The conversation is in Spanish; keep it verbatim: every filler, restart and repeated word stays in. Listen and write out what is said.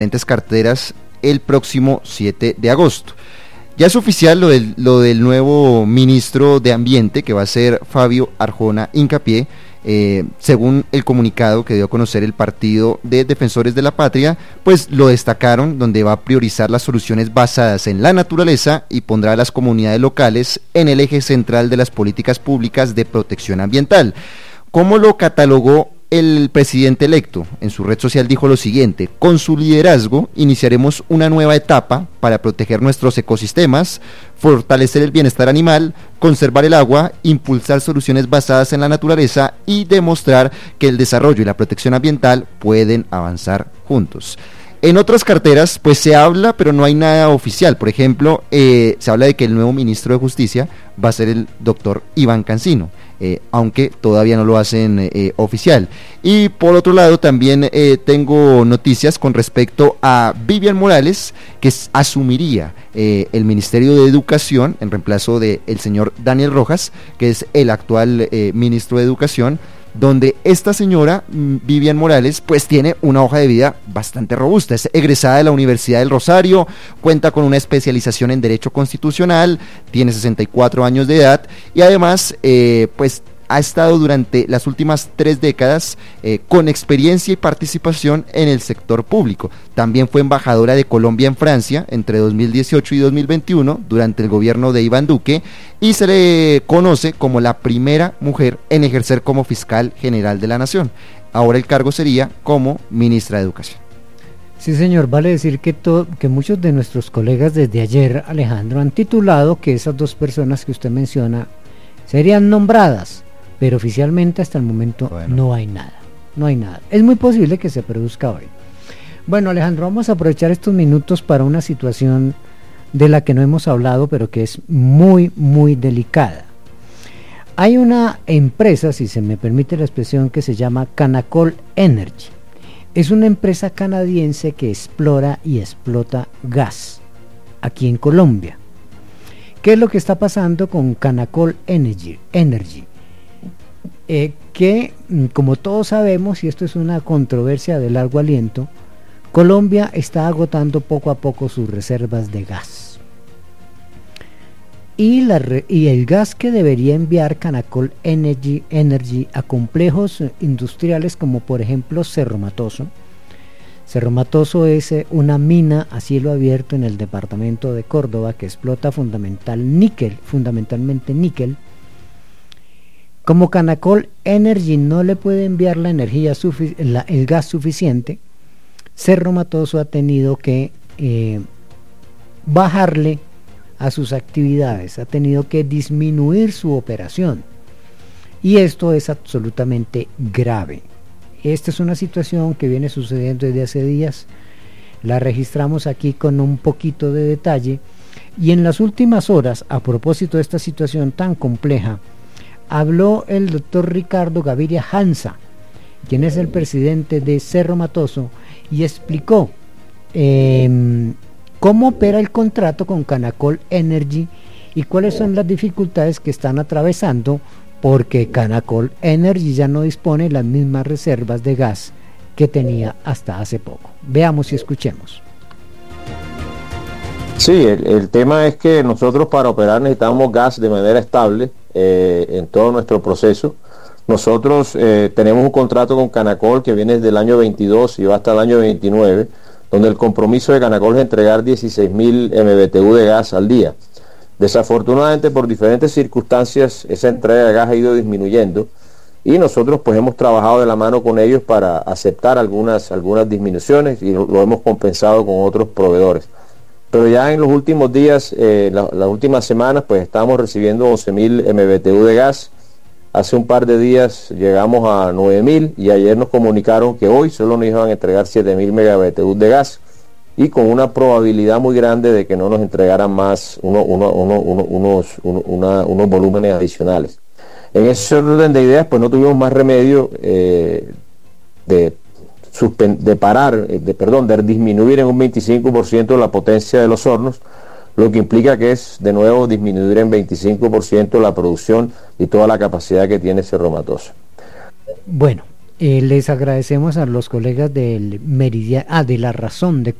diferentes carteras el próximo siete de agosto. Ya es oficial lo del, lo del nuevo ministro de Ambiente, que va a ser Fabio Arjona Hincapié. Eh, según el comunicado que dio a conocer el Partido de Defensores de la Patria, pues lo destacaron, donde va a priorizar las soluciones basadas en la naturaleza y pondrá a las comunidades locales en el eje central de las políticas públicas de protección ambiental. ¿Cómo lo catalogó el presidente electo? En su red social dijo lo siguiente: con su liderazgo iniciaremos una nueva etapa para proteger nuestros ecosistemas, fortalecer el bienestar animal, conservar el agua, impulsar soluciones basadas en la naturaleza y demostrar que el desarrollo y la protección ambiental pueden avanzar juntos. En otras carteras, pues se habla, pero no hay nada oficial. Por ejemplo, eh, se habla de que el nuevo ministro de Justicia va a ser el doctor Iván Cancino, eh, aunque todavía no lo hacen eh, oficial. Y por otro lado, también eh, tengo noticias con respecto a Vivian Morales, que s- asumiría eh, el Ministerio de Educación en reemplazo del señor Daniel Rojas, que es el actual eh, ministro de Educación, donde esta señora, Vivian Morales, pues tiene una hoja de vida bastante robusta. Es egresada de la Universidad del Rosario, cuenta con una especialización en Derecho Constitucional, tiene sesenta y cuatro años de edad y además, eh, pues ha estado durante las últimas tres décadas eh, con experiencia y participación en el sector público. También fue embajadora de Colombia en Francia entre dos mil dieciocho y dos mil veintiuno durante el gobierno de Iván Duque, y se le conoce como la primera mujer en ejercer como fiscal general de la nación. Ahora el cargo sería como ministra de Educación. Sí, señor, vale decir que, to- que muchos de nuestros colegas desde ayer, Alejandro, han titulado que esas dos personas que usted menciona serían nombradas, pero oficialmente hasta el momento bueno. no hay nada, no hay nada. Es muy posible que se produzca hoy. Bueno, Alejandro, vamos a aprovechar estos minutos para una situación de la que no hemos hablado, pero que es muy, muy delicada. Hay una empresa, si se me permite la expresión, que se llama Canacol Energy. Es una empresa canadiense que explora y explota gas aquí en Colombia. ¿Qué es lo que está pasando con Canacol Energy? Energy? Eh, que, como todos sabemos, y esto es una controversia de largo aliento, Colombia está agotando poco a poco sus reservas de gas. Y, la re, y el gas que debería enviar Canacol Energy, Energy a complejos industriales como por ejemplo Cerro Matoso. Cerro Matoso es una mina a cielo abierto en el departamento de Córdoba que explota fundamental níquel, fundamentalmente níquel. Como Canacol Energy no le puede enviar la energía sufic- la, el gas suficiente, Cerro Matoso ha tenido que eh, bajarle a sus actividades, ha tenido que disminuir su operación, y esto es absolutamente grave. Esta es una situación que viene sucediendo desde hace días, la registramos aquí con un poquito de detalle, y en las últimas horas, a propósito de esta situación tan compleja, habló el doctor Ricardo Gaviria Hansa, quien es el presidente de Cerro Matoso, y explicó eh, cómo opera el contrato con Canacol Energy y cuáles son las dificultades que están atravesando, porque Canacol Energy ya no dispone de las mismas reservas de gas que tenía hasta hace poco. Veamos y escuchemos. Sí, el, el tema es que nosotros para operar necesitamos gas de manera estable eh, en todo nuestro proceso. Nosotros eh, tenemos un contrato con Canacol que viene desde el año veintidós y va hasta el año veintinueve, donde el compromiso de Canacol es entregar dieciséis mil M B T U de gas al día. Desafortunadamente, por diferentes circunstancias, esa entrega de gas ha ido disminuyendo y nosotros pues hemos trabajado de la mano con ellos para aceptar algunas, algunas disminuciones y lo, lo hemos compensado con otros proveedores. Pero ya en los últimos días, eh, la, las últimas semanas, pues estamos recibiendo once mil M B T U de gas. Hace un par de días llegamos a nueve mil y ayer nos comunicaron que hoy solo nos iban a entregar siete mil megabatios de gas y con una probabilidad muy grande de que no nos entregaran más uno, uno, uno, uno, unos, uno, una, unos volúmenes adicionales. En ese orden de ideas, pues no tuvimos más remedio eh, de, suspen- de parar, de, perdón, de disminuir en un veinticinco por ciento la potencia de los hornos, lo que implica que es de nuevo disminuir en veinticinco por ciento la producción y toda la capacidad que tiene Cerro Matoso. Bueno, Eh, les agradecemos a los colegas del Meridiano, ah, de La Razón de